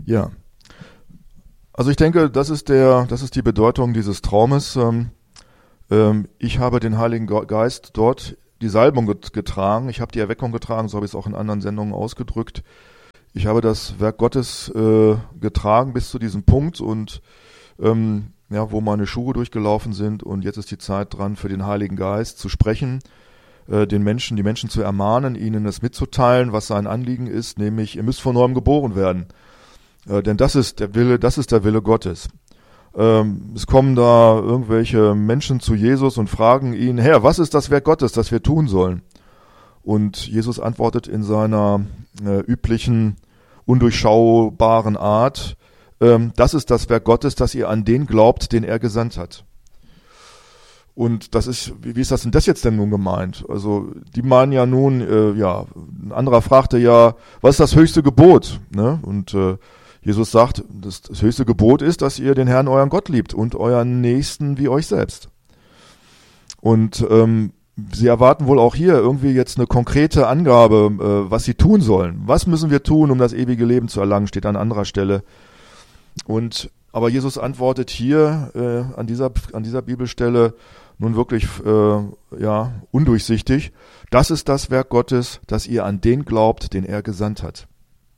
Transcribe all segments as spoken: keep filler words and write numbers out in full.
Ja, also ich denke, das ist der, das ist die Bedeutung dieses Traumes. Ähm, ähm, ich habe den Heiligen Geist dort die Salbung getragen. Ich habe die Erweckung getragen, so habe ich es auch in anderen Sendungen ausgedrückt. Ich habe das Werk Gottes äh, getragen bis zu diesem Punkt und ähm, ja, wo meine Schuhe durchgelaufen sind, und jetzt ist die Zeit dran, für den Heiligen Geist zu sprechen, äh, den Menschen, die Menschen zu ermahnen, ihnen das mitzuteilen, was sein Anliegen ist, nämlich ihr müsst von neuem geboren werden. Äh, denn das ist der Wille, das ist der Wille Gottes. Ähm, es kommen da irgendwelche Menschen zu Jesus und fragen ihn, Herr, was ist das Werk Gottes, das wir tun sollen? Und Jesus antwortet in seiner äh, üblichen, undurchschaubaren Art, ähm, das ist das Werk Gottes, dass ihr an den glaubt, den er gesandt hat. Und das ist, wie, wie ist das denn das jetzt denn nun gemeint? Also die meinen ja nun, äh, ja, ein anderer fragte ja, was ist das höchste Gebot? Ne? Und äh, Jesus sagt, das, das höchste Gebot ist, dass ihr den Herrn, euren Gott liebt und euren Nächsten wie euch selbst. Und ähm, sie erwarten wohl auch hier irgendwie jetzt eine konkrete Angabe, äh, was sie tun sollen. Was müssen wir tun, um das ewige Leben zu erlangen, steht an anderer Stelle. Und aber Jesus antwortet hier äh, an dieser an dieser Bibelstelle nun wirklich äh, ja undurchsichtig. Das ist das Werk Gottes, dass ihr an den glaubt, den er gesandt hat.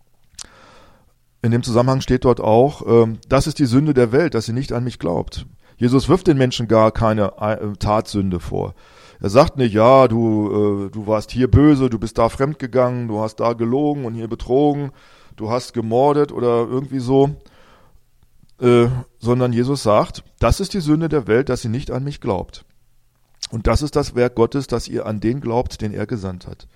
In dem Zusammenhang steht dort auch, äh, das ist die Sünde der Welt, dass sie nicht an mich glaubt. Jesus wirft den Menschen gar keine äh, Tatsünde vor. Er sagt nicht, ja, du äh, du warst hier böse, du bist da fremdgegangen, du hast da gelogen und hier betrogen, du hast gemordet oder irgendwie so. Äh, sondern Jesus sagt, das ist die Sünde der Welt, dass sie nicht an mich glaubt. Und das ist das Werk Gottes, dass ihr an den glaubt, den er gesandt hat.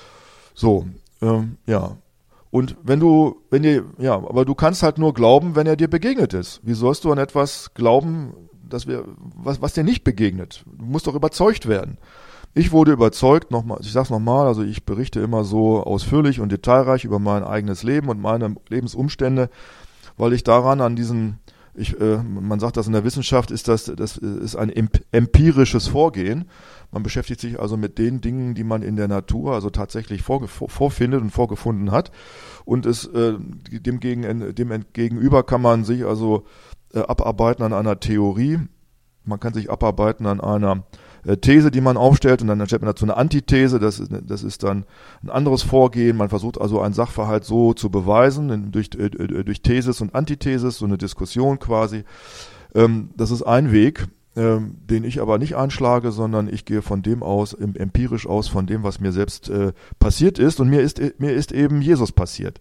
So, ähm, ja. Und wenn du, wenn ihr, ja, aber du kannst halt nur glauben, wenn er dir begegnet ist. Wie sollst du an etwas glauben, dass wir, was, was dir nicht begegnet? Du musst doch überzeugt werden. Ich wurde überzeugt, nochmal, ich sag's nochmal, also ich berichte immer so ausführlich und detailreich über mein eigenes Leben und meine Lebensumstände, weil ich daran an diesen, ich, äh, man sagt das in der Wissenschaft, ist das, das ist ein empirisches Vorgehen. Man beschäftigt sich also mit den Dingen, die man in der Natur also tatsächlich vorge- vorfindet und vorgefunden hat. Und es, äh, dem, gegen, dem gegenüber kann man sich also äh, abarbeiten an einer Theorie. Man kann sich abarbeiten an einer These, die man aufstellt, und dann stellt man dazu eine Antithese, das ist, das ist dann ein anderes Vorgehen. Man versucht also einen Sachverhalt so zu beweisen, durch, durch Thesis und Antithesis, so eine Diskussion quasi. Das ist ein Weg, den ich aber nicht einschlage, sondern ich gehe von dem aus, empirisch aus, von dem, was mir selbst passiert ist, und mir ist, mir ist eben Jesus passiert.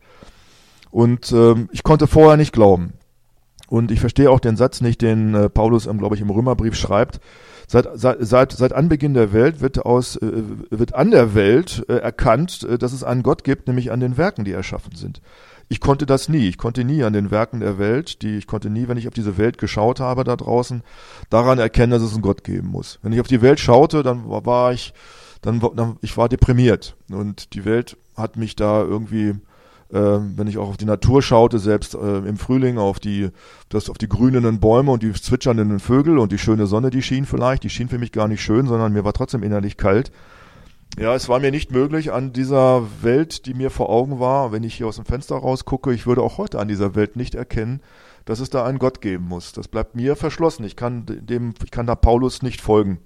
Und ich konnte vorher nicht glauben. Und ich verstehe auch den Satz nicht, den Paulus, glaube ich, im Römerbrief schreibt. Seit, seit, seit, seit Anbeginn der Welt wird aus, äh, wird an der Welt äh, erkannt, äh, dass es einen Gott gibt, nämlich an den Werken, die erschaffen sind. Ich konnte das nie. Ich konnte nie an den Werken der Welt, die, ich konnte nie, wenn ich auf diese Welt geschaut habe da draußen, daran erkennen, dass es einen Gott geben muss. Wenn ich auf die Welt schaute, dann war ich, dann, dann ich war deprimiert. Und die Welt hat mich da irgendwie, Äh, wenn ich auch auf die Natur schaute, selbst äh, im Frühling auf die, das, auf die grünenden Bäume und die zwitschernden Vögel und die schöne Sonne, die schien vielleicht, die schien für mich gar nicht schön, sondern mir war trotzdem innerlich kalt. Ja, es war mir nicht möglich, an dieser Welt, die mir vor Augen war, wenn ich hier aus dem Fenster rausgucke, ich würde auch heute an dieser Welt nicht erkennen, dass es da einen Gott geben muss. Das bleibt mir verschlossen. Ich kann dem, ich kann da Paulus nicht folgen.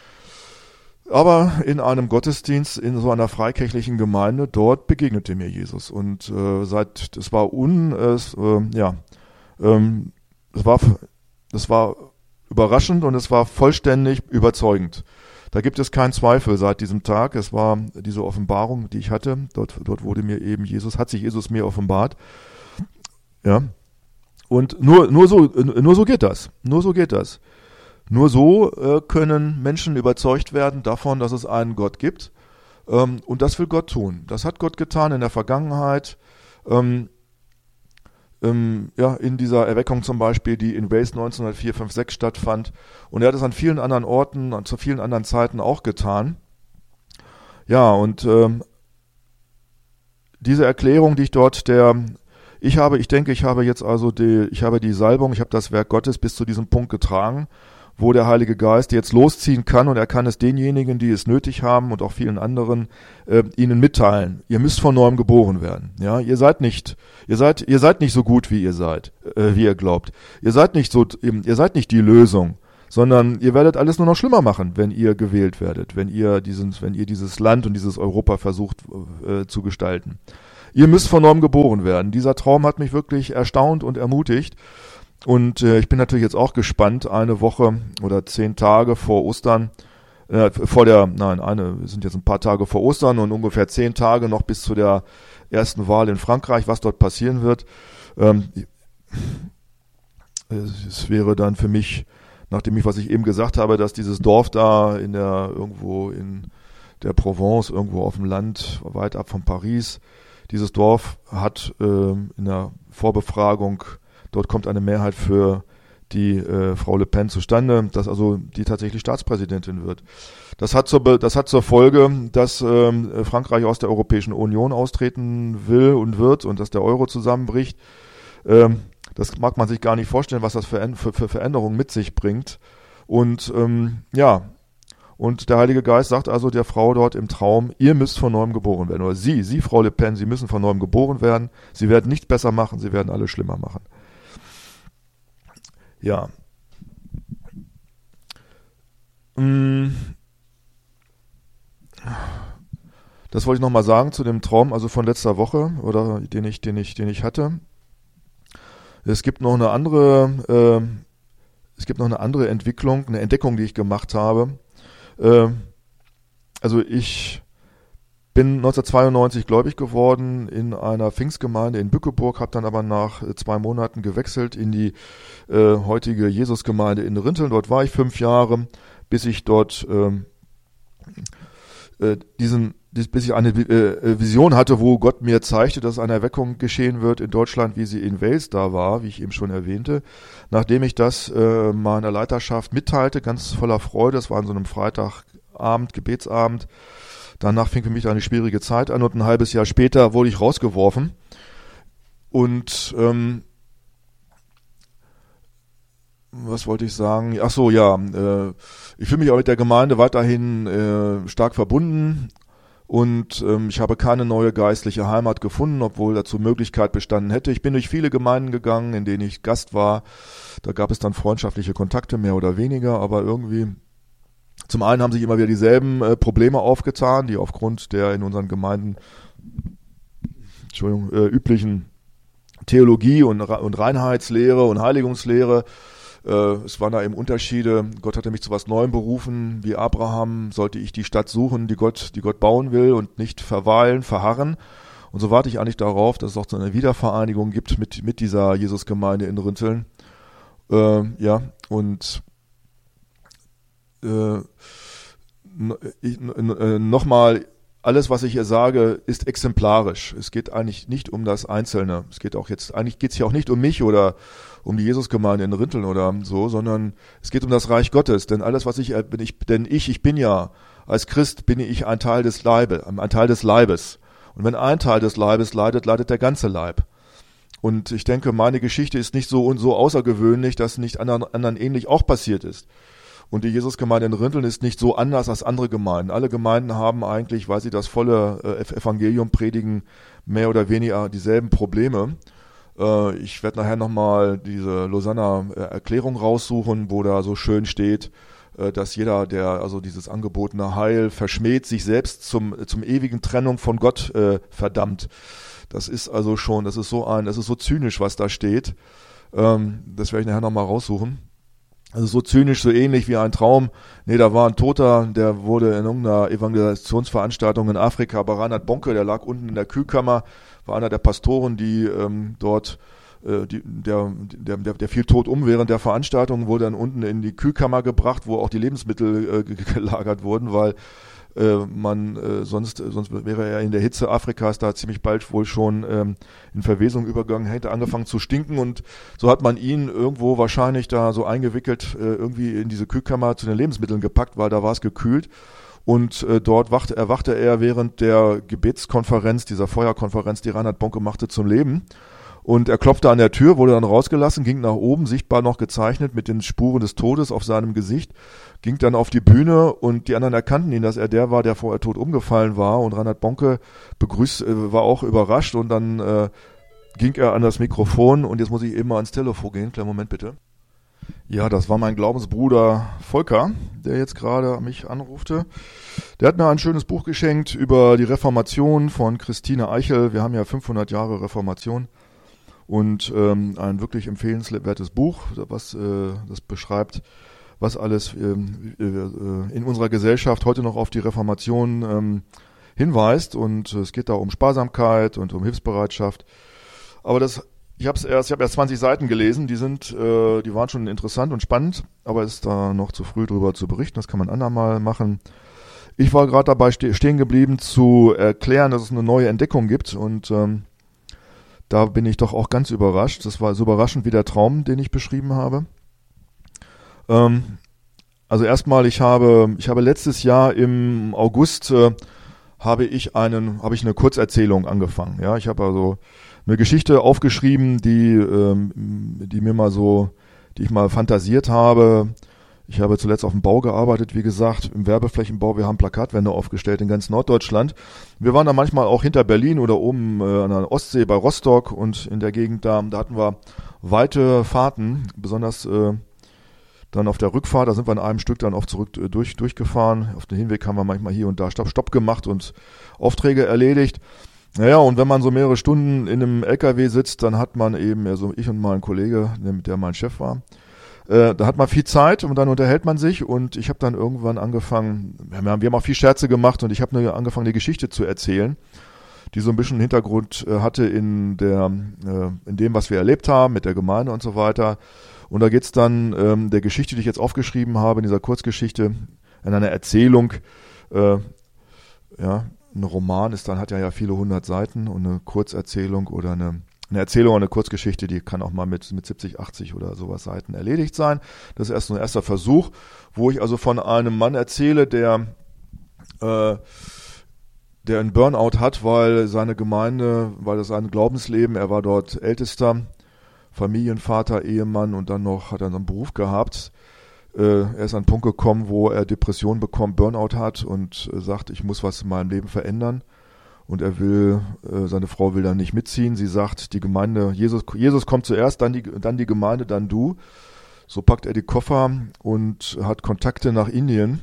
Aber in einem Gottesdienst, in so einer freikirchlichen Gemeinde, dort begegnete mir Jesus. Und äh, seit, das war un, es, äh, ja, ähm, es war, das war überraschend und es war vollständig überzeugend. Da gibt es keinen Zweifel seit diesem Tag. Es war diese Offenbarung, die ich hatte. Dort, dort wurde mir eben Jesus, hat sich Jesus mir offenbart. Ja. Und nur, nur so, nur so geht das. Nur so geht das. Nur so äh, können Menschen überzeugt werden davon, dass es einen Gott gibt. Ähm, und das will Gott tun. Das hat Gott getan in der Vergangenheit. Ähm, ähm, ja, in dieser Erweckung zum Beispiel, die in Wales neunzehnhundertvier, fünf, sechs stattfand. Und er hat es an vielen anderen Orten, an, zu vielen anderen Zeiten auch getan. Ja, und ähm, diese Erklärung, die ich dort der Ich habe, ich denke, ich habe jetzt also die, ich habe die Salbung, ich habe das Werk Gottes bis zu diesem Punkt getragen, wo der Heilige Geist jetzt losziehen kann und er kann es denjenigen, die es nötig haben und auch vielen anderen, äh, ihnen mitteilen. Ihr müsst von neuem geboren werden. Ja, ihr seid nicht, ihr seid, ihr seid nicht so gut, wie ihr seid, äh, wie ihr glaubt. Ihr seid nicht so, ihr seid nicht die Lösung, sondern ihr werdet alles nur noch schlimmer machen, wenn ihr gewählt werdet, wenn ihr diesen, wenn ihr dieses Land und dieses Europa versucht äh, zu gestalten. Ihr müsst von neuem geboren werden. Dieser Traum hat mich wirklich erstaunt und ermutigt. Und äh, ich bin natürlich jetzt auch gespannt, eine Woche oder zehn Tage vor Ostern, äh, vor der, nein, eine, wir sind jetzt ein paar Tage vor Ostern und ungefähr zehn Tage noch bis zu der ersten Wahl in Frankreich, was dort passieren wird. Ähm, es wäre dann für mich, nachdem ich, was ich eben gesagt habe, dass dieses Dorf da in der, irgendwo in der Provence, irgendwo auf dem Land, weit ab von Paris, dieses Dorf hat äh, in der Vorbefragung, dort kommt eine Mehrheit für die äh, Frau Le Pen zustande, dass also die tatsächlich Staatspräsidentin wird. Das hat zur, das hat zur Folge, dass ähm, Frankreich aus der Europäischen Union austreten will und wird und dass der Euro zusammenbricht. Ähm, das mag man sich gar nicht vorstellen, was das für, für, für Veränderungen mit sich bringt. Und ähm, ja, und der Heilige Geist sagt also der Frau dort im Traum, ihr müsst von neuem geboren werden. Oder Sie, Sie, Frau Le Pen, Sie müssen von neuem geboren werden. Sie werden nichts besser machen, Sie werden alles schlimmer machen. Ja. Das wollte ich nochmal sagen zu dem Traum, also von letzter Woche, oder den ich, den ich, den ich hatte. Es gibt noch eine andere, äh, es gibt noch eine andere Entwicklung, eine Entdeckung, die ich gemacht habe. Also ich bin neunzehnhundertzweiundneunzig gläubig geworden in einer Pfingstgemeinde in Bückeburg, habe dann aber nach zwei Monaten gewechselt in die äh, heutige Jesusgemeinde in Rinteln. Dort war ich fünf Jahre, bis ich dort ähm, äh, diesen, bis ich eine äh, Vision hatte, wo Gott mir zeigte, dass eine Erweckung geschehen wird in Deutschland, wie sie in Wales da war, wie ich eben schon erwähnte. Nachdem ich das äh, meiner Leiterschaft mitteilte, ganz voller Freude, das war an so einem Freitagabend, Gebetsabend, danach fing für mich eine schwierige Zeit an und ein halbes Jahr später wurde ich rausgeworfen. Und ähm, was wollte ich sagen? Ach so, ja, äh, ich fühle mich auch mit der Gemeinde weiterhin äh, stark verbunden. Und ähm, ich habe keine neue geistliche Heimat gefunden, obwohl dazu Möglichkeit bestanden hätte. Ich bin durch viele Gemeinden gegangen, in denen ich Gast war. Da gab es dann freundschaftliche Kontakte, mehr oder weniger. Aber irgendwie, zum einen haben sich immer wieder dieselben äh, Probleme aufgetan, die aufgrund der in unseren Gemeinden Entschuldigung, äh, üblichen Theologie und, und Reinheitslehre und Heiligungslehre. Es waren da eben Unterschiede. Gott hatte mich zu was Neuem berufen. Wie Abraham sollte ich die Stadt suchen, die Gott, die Gott bauen will und nicht verweilen, verharren. Und so warte ich eigentlich darauf, dass es auch so eine Wiedervereinigung gibt mit, mit dieser Jesusgemeinde in Rinteln. Äh, ja, und äh, äh, nochmal, alles, was ich hier sage, ist exemplarisch. Es geht eigentlich nicht um das Einzelne. Es geht auch jetzt, eigentlich geht es hier auch nicht um mich oder um die Jesusgemeinde in Rinteln oder so, sondern es geht um das Reich Gottes. Denn alles, was ich bin, ich, denn ich, ich bin ja, als Christ bin ich ein Teil des Leibes, ein Teil des Leibes. Und wenn ein Teil des Leibes leidet, leidet der ganze Leib. Und ich denke, meine Geschichte ist nicht so und so außergewöhnlich, dass nicht anderen, anderen ähnlich auch passiert ist. Und die Jesusgemeinde in Rinteln ist nicht so anders als andere Gemeinden. Alle Gemeinden haben eigentlich, weil sie das volle äh, Evangelium predigen, mehr oder weniger dieselben Probleme. Äh, ich werde nachher nochmal diese Lausanner äh, Erklärung raussuchen, wo da so schön steht, äh, dass jeder, der also dieses angebotene Heil verschmäht, sich selbst zum, zum ewigen Trennung von Gott äh, verdammt. Das ist also schon, das ist so ein, das ist so zynisch, was da steht. Ähm, das werde ich nachher nochmal raussuchen. Also so zynisch, so ähnlich wie ein Traum. Nee, da war ein Toter, der wurde in irgendeiner Evangelisationsveranstaltung in Afrika bei Reinhard Bonke, der lag unten in der Kühlkammer, war einer der Pastoren, die ähm, dort, äh, die, der, der, der, der fiel tot um während der Veranstaltung, wurde dann unten in die Kühlkammer gebracht, wo auch die Lebensmittel äh, gelagert wurden, weil äh, man äh, sonst sonst wäre er in der Hitze Afrikas da ziemlich bald wohl schon ähm, in Verwesung übergegangen, hätte angefangen zu stinken und so hat man ihn irgendwo wahrscheinlich da so eingewickelt, äh, irgendwie in diese Kühlkammer zu den Lebensmitteln gepackt, weil da war es gekühlt und äh, dort wachte, erwachte er während der Gebetskonferenz, dieser Feuerkonferenz, die Reinhard Bonke machte, zum Leben. Und er klopfte an der Tür, wurde dann rausgelassen, ging nach oben, sichtbar noch gezeichnet mit den Spuren des Todes auf seinem Gesicht, ging dann auf die Bühne und die anderen erkannten ihn, dass er der war, der vorher tot umgefallen war. Und Reinhard Bonke begrüßt, äh, war auch überrascht und dann äh, ging er an das Mikrofon und jetzt muss ich eben mal ans Telefon gehen. Kleinen Moment bitte. Ja, das war mein Glaubensbruder Volker, der jetzt gerade mich anrufte. Der hat mir ein schönes Buch geschenkt über die Reformation von Christine Eichel. Wir haben ja fünfhundert Jahre Reformation und ähm, ein wirklich empfehlenswertes Buch, was äh, das beschreibt, was alles ähm, äh, in unserer Gesellschaft heute noch auf die Reformation ähm, hinweist. Und es geht da um Sparsamkeit und um Hilfsbereitschaft. Aber das Ich habe erst, ich habe erst zwanzig Seiten gelesen, die sind, äh, die waren schon interessant und spannend, aber es ist da noch zu früh drüber zu berichten, das kann man andermal machen. Ich war gerade dabei ste- stehen geblieben zu erklären, dass es eine neue Entdeckung gibt und ähm, da bin ich doch auch ganz überrascht. Das war so überraschend wie der Traum, den ich beschrieben habe. Ähm, also erstmal, ich habe, ich habe letztes Jahr im August äh, habe ich einen, habe ich eine Kurzerzählung angefangen. Ja, ich habe also eine Geschichte aufgeschrieben, die, ähm, die mir mal so, die ich mal fantasiert habe. Ich habe zuletzt auf dem Bau gearbeitet, wie gesagt, im Werbeflächenbau. Wir haben Plakatwände aufgestellt in ganz Norddeutschland. Wir waren da manchmal auch hinter Berlin oder oben äh, an der Ostsee bei Rostock und in der Gegend da. Da hatten wir weite Fahrten, besonders äh, dann auf der Rückfahrt. Da sind wir in einem Stück dann oft zurück äh, durch, durchgefahren. Auf dem Hinweg haben wir manchmal hier und da Stopp, Stopp gemacht und Aufträge erledigt. Naja, und wenn man so mehrere Stunden in einem L K W sitzt, dann hat man eben, also ich und mein Kollege, der mein Chef war, äh, da hat man viel Zeit und dann unterhält man sich und ich habe dann irgendwann angefangen, wir haben, wir haben auch viel Scherze gemacht und ich habe ne, angefangen, eine Geschichte zu erzählen, die so ein bisschen Hintergrund äh, hatte in der, äh, in dem, was wir erlebt haben, mit der Gemeinde und so weiter. Und da geht's dann ähm, der Geschichte, die ich jetzt aufgeschrieben habe, in dieser Kurzgeschichte, in einer Erzählung, äh, ja, ein Roman ist dann, hat ja ja viele hundert Seiten und eine Kurzerzählung oder eine, eine Erzählung oder eine Kurzgeschichte, die kann auch mal mit, mit siebzig, achtzig oder sowas Seiten erledigt sein. Das ist erst ein erster Versuch, wo ich also von einem Mann erzähle, der, äh, der einen Burnout hat, weil seine Gemeinde, weil das sein Glaubensleben, er war dort Ältester, Familienvater, Ehemann und dann noch hat er einen Beruf gehabt. Er ist an einen Punkt gekommen, wo er Depression bekommt, Burnout hat und sagt, ich muss was in meinem Leben verändern. Und er will, seine Frau will da nicht mitziehen. Sie sagt, die Gemeinde, Jesus, Jesus kommt zuerst, dann die, dann die Gemeinde, dann du. So packt er die Koffer und hat Kontakte nach Indien,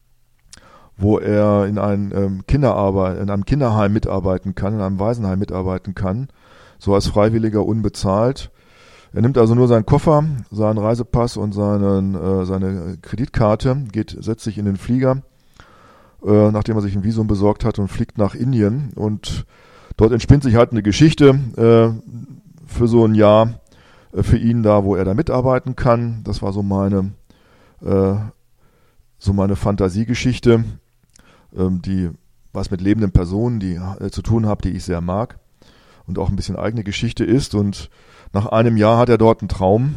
wo er in, ein, Kinderarbeit, in einem Kinderheim mitarbeiten kann, in einem Waisenheim mitarbeiten kann, so als Freiwilliger unbezahlt. Er nimmt also nur seinen Koffer, seinen Reisepass und seinen, äh, seine Kreditkarte, geht, setzt sich in den Flieger, äh, nachdem er sich ein Visum besorgt hat und fliegt nach Indien. Und dort entspinnt sich halt eine Geschichte äh, für so ein Jahr äh, für ihn da, wo er da mitarbeiten kann. Das war so meine, äh, so meine Fantasiegeschichte, äh, die was mit lebenden Personen, die äh, zu tun hat, die ich sehr mag und auch ein bisschen eigene Geschichte ist. Und nach einem Jahr hat er dort einen Traum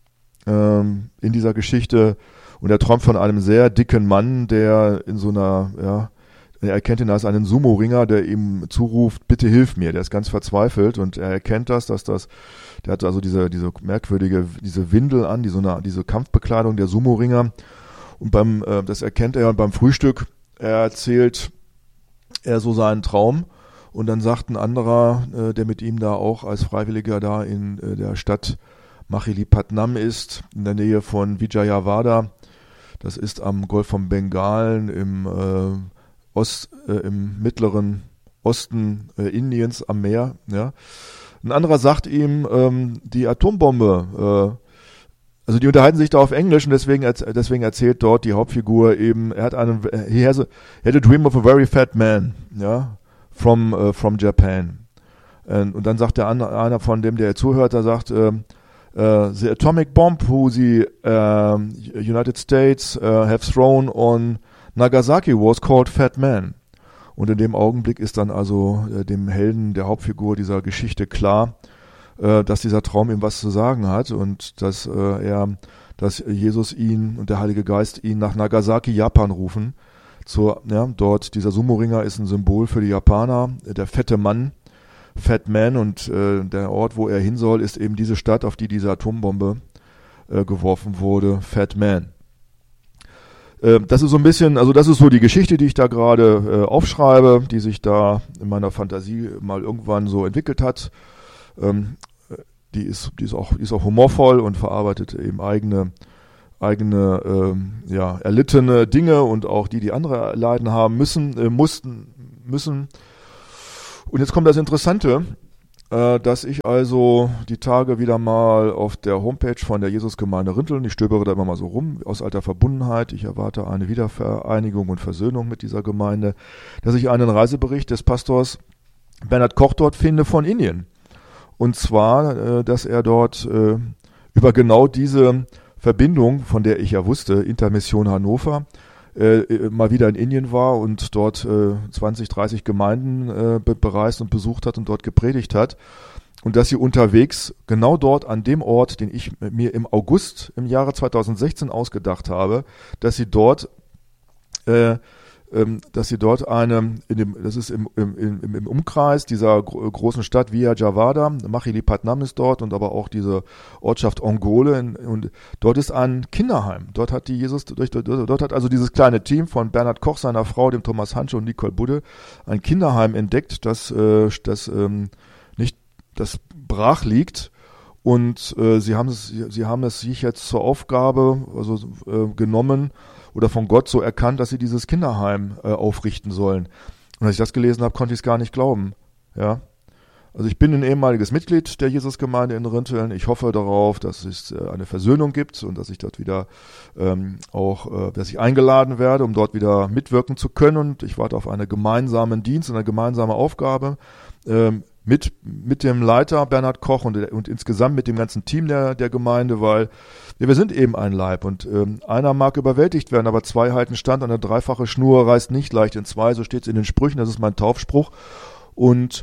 ähm, in dieser Geschichte und er träumt von einem sehr dicken Mann, der in so einer, ja, er erkennt ihn als einen Sumo-Ringer, der ihm zuruft, bitte hilf mir. Der ist ganz verzweifelt und er erkennt das, dass das, der hat also diese, diese merkwürdige, diese Windel an, die so eine, diese Kampfbekleidung der Sumo-Ringer und beim, äh, das erkennt er und beim Frühstück, er erzählt er so seinen Traum. Und dann sagt ein anderer, äh, der mit ihm da auch als Freiwilliger da in äh, der Stadt Machilipatnam ist, in der Nähe von Vijayawada, das ist am Golf von Bengalen im, äh, Ost, äh, im mittleren Osten äh, Indiens am Meer. Ja. Ein anderer sagt ihm, ähm, die Atombombe, äh, also die unterhalten sich da auf Englisch und deswegen, deswegen erzählt dort die Hauptfigur eben, er hat einen, he has a, he had a dream of a very fat man, ja. From, uh, from Japan. Und, und dann sagt der andere, einer von dem, der zuhört, der sagt, uh, uh, the atomic bomb who the uh, United States uh, have thrown on Nagasaki was called Fat Man. Und in dem Augenblick ist dann also uh, dem Helden, der Hauptfigur dieser Geschichte klar, uh, dass dieser Traum ihm was zu sagen hat und dass uh, er, dass Jesus ihn und der Heilige Geist ihn nach Nagasaki, Japan rufen. Zur, ja, dort, dieser Sumo-Ringer ist ein Symbol für die Japaner, der fette Mann, Fat Man und äh, der Ort, wo er hin soll, ist eben diese Stadt, auf die diese Atombombe äh, geworfen wurde, Fat Man. Äh, das ist so ein bisschen, also das ist so die Geschichte, die ich da gerade äh, aufschreibe, die sich da in meiner Fantasie mal irgendwann so entwickelt hat. Ähm, die ist, die ist auch, die ist auch humorvoll und verarbeitet eben eigene eigene ähm, ja, erlittene Dinge und auch die, die andere erleiden haben müssen, äh, mussten, müssen. Und jetzt kommt das Interessante, äh, dass ich also die Tage wieder mal auf der Homepage von der Jesusgemeinde Rinteln, ich stöbere da immer mal so rum, aus alter Verbundenheit, ich erwarte eine Wiedervereinigung und Versöhnung mit dieser Gemeinde, dass ich einen Reisebericht des Pastors Bernhard Koch dort finde von Indien. Und zwar, äh, dass er dort äh, über genau diese Verbindung, von der ich ja wusste, Intermission Hannover, äh, mal wieder in Indien war und dort äh, zwanzig, dreißig Gemeinden äh, be- bereist und besucht hat und dort gepredigt hat. Und dass sie unterwegs genau dort an dem Ort, den ich mir im August im Jahre zweitausendsechzehn ausgedacht habe, dass sie dort äh, ähm, dass sie dort eine, in dem, das ist im, im, im, im Umkreis dieser gro- großen Stadt Vijayawada, Machilipatnam ist dort und aber auch diese Ortschaft Ongole in, und dort ist ein Kinderheim. Dort hat die Jesus, dort, dort, dort hat also dieses kleine Team von Bernhard Koch, seiner Frau, dem Thomas Hansche und Nicole Budde ein Kinderheim entdeckt, das, äh, das ähm, nicht, das brach liegt. Und äh, sie haben es, sie haben es sich jetzt zur Aufgabe also äh, genommen oder von Gott so erkannt, dass sie dieses Kinderheim äh, aufrichten sollen. Und als ich das gelesen habe, konnte ich es gar nicht glauben. Ja, also ich bin ein ehemaliges Mitglied der Jesusgemeinde in Rinteln. Ich hoffe darauf, dass es äh, eine Versöhnung gibt und dass ich dort wieder ähm, auch, äh, dass ich eingeladen werde, um dort wieder mitwirken zu können. Und ich warte auf einen gemeinsamen Dienst, eine gemeinsame Aufgabe. Ähm, mit mit dem Leiter Bernhard Koch und, und insgesamt mit dem ganzen Team der der Gemeinde, weil ja, wir sind eben ein Leib und ähm, einer mag überwältigt werden, aber zwei halten stand, eine dreifache Schnur reißt nicht leicht in zwei, so steht es in den Sprüchen, das ist mein Taufspruch. Und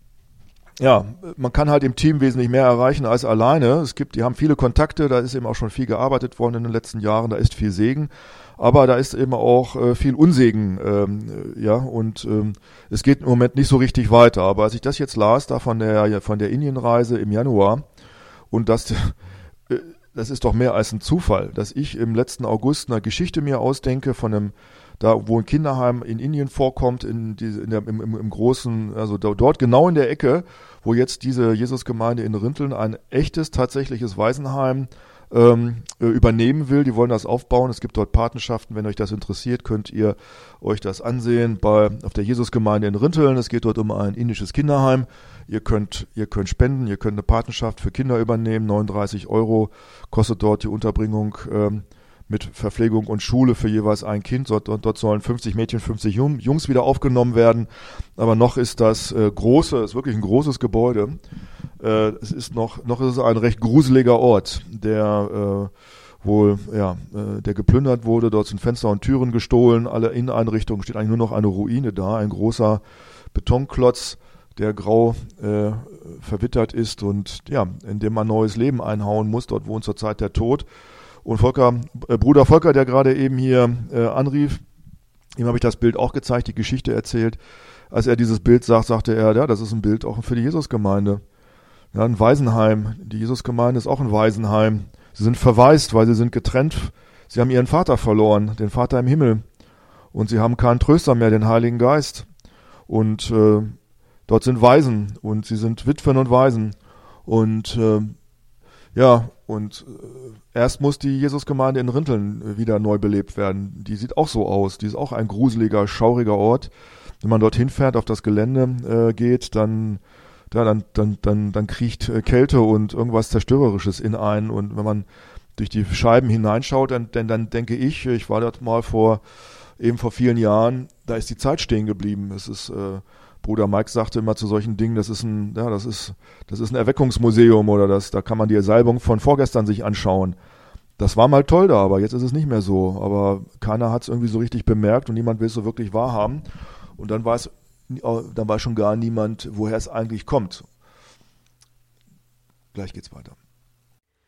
ja, man kann halt im Team wesentlich mehr erreichen als alleine. Es gibt, die haben viele Kontakte, da ist eben auch schon viel gearbeitet worden in den letzten Jahren, da ist viel Segen. Aber da ist eben auch äh, viel Unsegen, ähm, ja, und ähm, es geht im Moment nicht so richtig weiter. Aber als ich das jetzt las, da von der von der Indienreise im Januar, und das, äh, das ist doch mehr als ein Zufall, dass ich im letzten August eine Geschichte mir ausdenke von einem, da wo ein Kinderheim in Indien vorkommt, in, die, in der, im, im, im großen, also da, dort genau in der Ecke, wo jetzt diese Jesusgemeinde in Rinteln ein echtes, tatsächliches Waisenheim ähm, übernehmen will. Die wollen das aufbauen. Es gibt dort Patenschaften. Wenn euch das interessiert, könnt ihr euch das ansehen bei auf der Jesusgemeinde in Rinteln. Es geht dort um ein indisches Kinderheim. Ihr könnt, ihr könnt spenden, ihr könnt eine Patenschaft für Kinder übernehmen. neununddreißig Euro kostet dort die Unterbringung ähm, mit Verpflegung und Schule für jeweils ein Kind. Dort, dort, dort sollen fünfzig Mädchen, fünfzig Jungs wieder aufgenommen werden. Aber noch ist das äh, große, ist wirklich ein großes Gebäude. Äh, es ist noch, noch ist es ein recht gruseliger Ort, der äh, wohl, ja, äh, der geplündert wurde. Dort sind Fenster und Türen gestohlen. Alle Inneneinrichtungen steht eigentlich nur noch eine Ruine da, ein großer Betonklotz, der grau äh, verwittert ist und ja, in dem man neues Leben einhauen muss. Dort wohnt zurzeit der Tod. Und Volker, äh, Bruder Volker, der gerade eben hier äh, anrief, ihm habe ich das Bild auch gezeigt, die Geschichte erzählt. Als er dieses Bild sagt, sagte er, ja, das ist ein Bild auch für die Jesusgemeinde. Ja, ein Waisenheim. Die Jesusgemeinde ist auch ein Waisenheim. Sie sind verwaist, weil sie sind getrennt. Sie haben ihren Vater verloren, den Vater im Himmel. Und sie haben keinen Tröster mehr, den Heiligen Geist. Und äh, dort sind Waisen und sie sind Witwen und Waisen. Und äh, ja, und äh, erst muss die Jesusgemeinde in Rinteln äh, wieder neu belebt werden. Die sieht auch so aus. Die ist auch ein gruseliger, schauriger Ort. Wenn man dorthin fährt, auf das Gelände äh, geht, dann Ja, dann, dann, dann, dann kriecht Kälte und irgendwas Zerstörerisches in einen. Und wenn man durch die Scheiben hineinschaut, dann, dann, dann denke ich, ich war dort mal vor, eben vor vielen Jahren, da ist die Zeit stehen geblieben. Es ist, äh, Bruder Mike sagte immer zu solchen Dingen, das ist ein, ja, das ist, das ist ein Erweckungsmuseum oder das, da kann man die Salbung von vorgestern sich anschauen. Das war mal toll da, aber jetzt ist es nicht mehr so. Aber keiner hat es irgendwie so richtig bemerkt und niemand will es so wirklich wahrhaben. Und dann war es dann weiß schon gar niemand, woher es eigentlich kommt. Gleich geht's weiter.